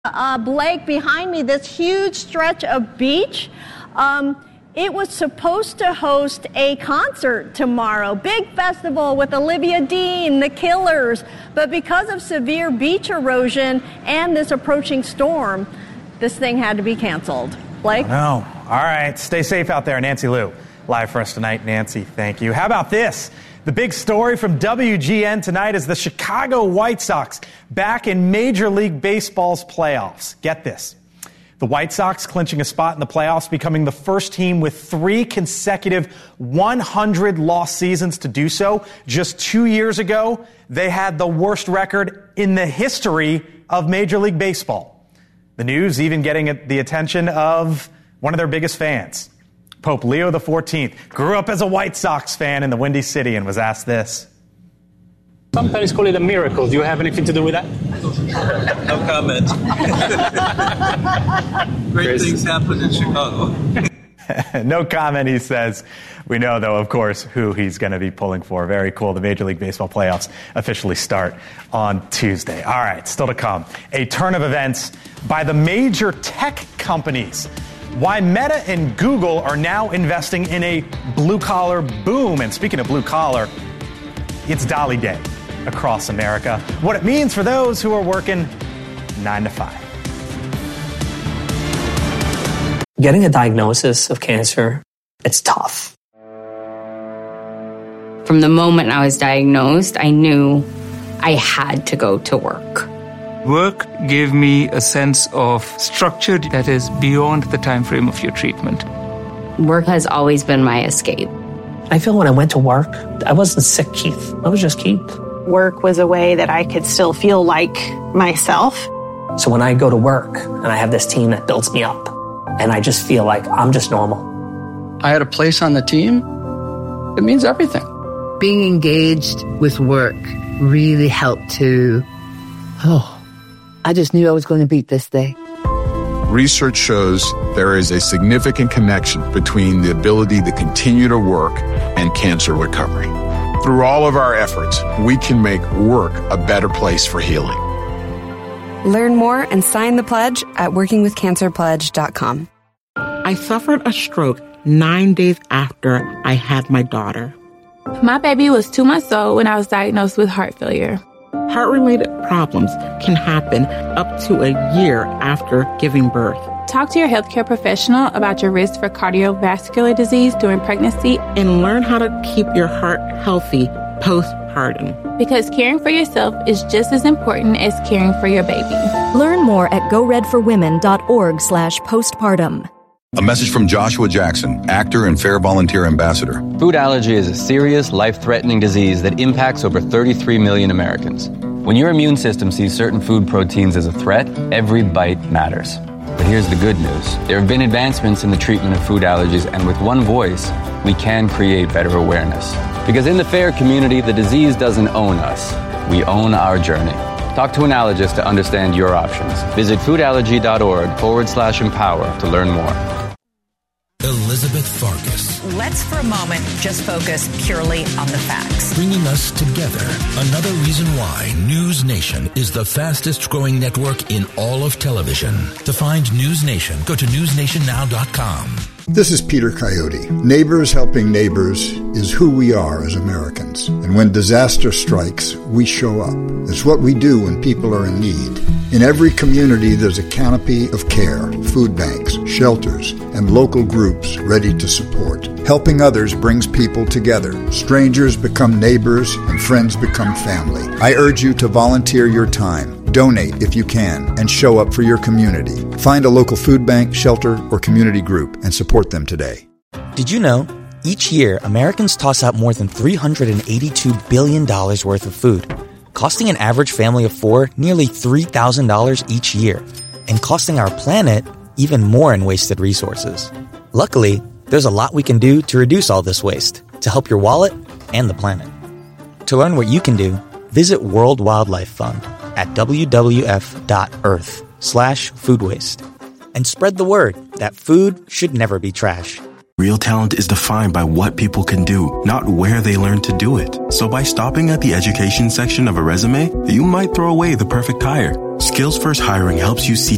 Blake, behind me, this huge stretch of beach. It was supposed to host a concert tomorrow, big festival with Olivia Dean, The Killers, but because of severe beach erosion and this approaching storm, this thing had to be canceled. Blake? No. All right, stay safe out there. Nancy Liu, live for us tonight. Nancy, thank you. How about this? The big story from WGN tonight is the Chicago White Sox back in Major League Baseball's playoffs. Get this. The White Sox clinching a spot in the playoffs, becoming the first team with 3 consecutive 100-loss seasons to do so. Just 2 years ago, they had the worst record in the history of Major League Baseball. The news even getting the attention of one of their biggest fans. Pope Leo XIV grew up as a White Sox fan in the Windy City and was asked this. Some parents call it a miracle. Do you have anything to do with that? No comment. Great things happen in Chicago. No comment, he says. We know, though, of course, who he's going to be pulling for. Very cool. The Major League Baseball playoffs officially start on Tuesday. All right, still to come. A turn of events by the major tech companies. Why Meta and Google are now investing in a blue-collar boom. And speaking of blue-collar, it's Dolly Day across America. What it means for those who are working 9 to 5. Getting a diagnosis of cancer, it's tough. From the moment I was diagnosed, I knew I had to go to work. Work gave me a sense of structure that is beyond the time frame of your treatment. Work has always been my escape. I feel when I went to work, I wasn't sick, Keith. I was just Keith. Work was a way that I could still feel like myself. So when I go to work and I have this team that builds me up, and I just feel like I'm just normal. I had a place on the team. It means everything. Being engaged with work really helped to, I just knew I was going to beat this day. Research shows there is a significant connection between the ability to continue to work and cancer recovery. Through all of our efforts, we can make work a better place for healing. Learn more and sign the pledge at workingwithcancerpledge.com. I suffered a stroke 9 days after I had my daughter. My baby was 2 months old when I was diagnosed with heart failure. Heart-related problems can happen up to a year after giving birth. Talk to your healthcare professional about your risk for cardiovascular disease during pregnancy. And learn how to keep your heart healthy postpartum. Because caring for yourself is just as important as caring for your baby. Learn more at goredforwomen.org/postpartum. A message from Joshua Jackson, actor and Fair Volunteer Ambassador. Food allergy is a serious, life-threatening disease that impacts over 33 million Americans. When your immune system sees certain food proteins as a threat, every bite matters. But here's the good news. There have been advancements in the treatment of food allergies, and with one voice, we can create better awareness. Because in the FAIR community, the disease doesn't own us. We own our journey. Talk to an allergist to understand your options. Visit foodallergy.org/empower to learn more. Elizabeth Farkas. Let's for a moment just focus purely on the facts. Bringing us together. Another reason why News Nation is the fastest growing network in all of television. To find News Nation, go to newsnationnow.com. This is Peter Coyote. Neighbors helping neighbors is who we are as Americans. And when disaster strikes, we show up. It's what we do when people are in need. In every community, there's a canopy of care, food banks, shelters, and local groups ready to support. Helping others brings people together. Strangers become neighbors, and friends become family. I urge you to volunteer your time. Donate if you can, and show up for your community. Find a local food bank, shelter, or community group and support them today. Did you know? Each year, Americans toss out more than $382 billion worth of food, costing an average family of 4 nearly $3,000 each year, and costing our planet even more in wasted resources. Luckily, there's a lot we can do to reduce all this waste, to help your wallet and the planet. To learn what you can do, visit World Wildlife Fund at www.earth/food waste. And spread the word that food should never be trash. Real talent is defined by what people can do, not where they learn to do it. So by stopping at the education section of a resume, you might throw away the perfect hire. Skills First Hiring helps you see